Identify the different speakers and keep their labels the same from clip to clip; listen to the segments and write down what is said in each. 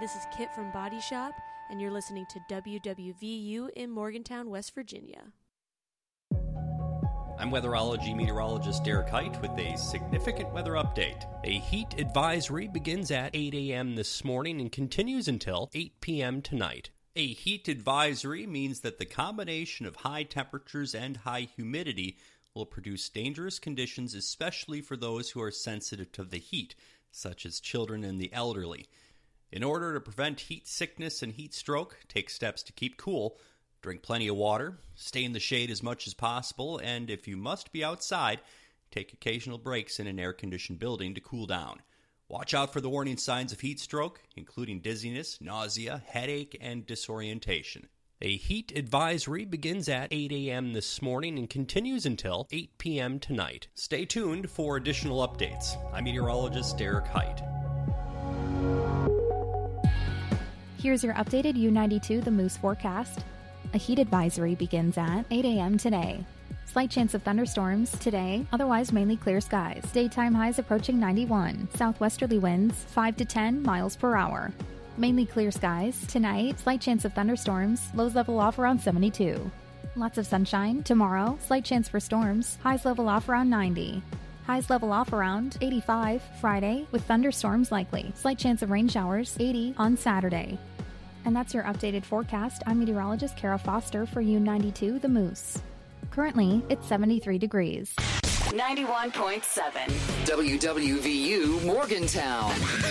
Speaker 1: this is Kit from Body Shop, and you're listening to WWVU in Morgantown, West Virginia.
Speaker 2: I'm weatherology meteorologist Derek Height with a significant weather update. A heat advisory begins at 8 a.m. this morning and continues until 8 p.m. tonight. A heat advisory means that the combination of high temperatures and high humidity will produce dangerous conditions, especially for those who are sensitive to the heat, such as children and the elderly. In order to prevent heat sickness and heat stroke, take steps to keep cool. Drink plenty of water, stay in the shade as much as possible, and if you must be outside, take occasional breaks in an air-conditioned building to cool down. Watch out for the warning signs of heat stroke, including dizziness, nausea, headache, and disorientation. A heat advisory begins at 8 a.m. this morning and continues until 8 p.m. tonight. Stay tuned for additional updates. I'm meteorologist Derek Height.
Speaker 3: Here's your updated U92 The Moose forecast. A heat advisory begins at 8 a.m. today. Slight chance of thunderstorms today, otherwise mainly clear skies. Daytime highs approaching 91. Southwesterly winds 5 to 10 miles per hour. Mainly clear skies. Tonight, slight chance of thunderstorms. Lows level off around 72. Lots of sunshine. Tomorrow, slight chance for storms. Highs level off around 90. Highs level off around 85 Friday, with thunderstorms likely. Slight chance of rain showers, 80 on Saturday. And that's your updated forecast. I'm meteorologist Kara Foster for U92 The Moose. Currently, it's 73 degrees.
Speaker 4: 91.7 WWVU Morgantown.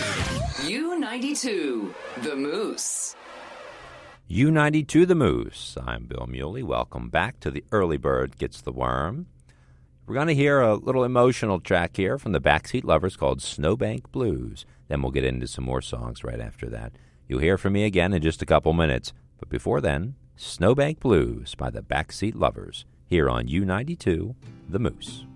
Speaker 4: U92 The Moose.
Speaker 5: U92 The Moose. I'm Bill Muley. Welcome back to The Early Bird Gets the Worm. We're going to hear a little emotional track here from the Backseat Lovers called Snowbank Blues. Then we'll get into some more songs right after that. You'll hear from me again in just a couple minutes. But before then, Snowbank Blues by the Backseat Lovers here on U92 The Moose.